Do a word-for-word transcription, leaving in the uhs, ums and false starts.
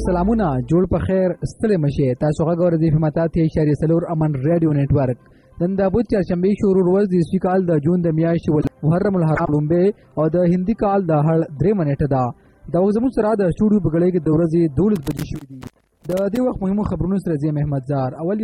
سلامونه جوړ په خیر ستړي مشه تاسو غوړ د فهماتات اشاره سلور امن رادیو نتورک نن د بوت چرشنبه شروع ورځ د اسوي کال د جون د میاشتې ول محرم الحرام لومبه او د هندي کال د هړ درې منټه دا د زمو سره د شوډو بغړې کې د ورځې دولس بجې شوې دي د دې وخت مهمو خبرونو سره زی محمد زار اول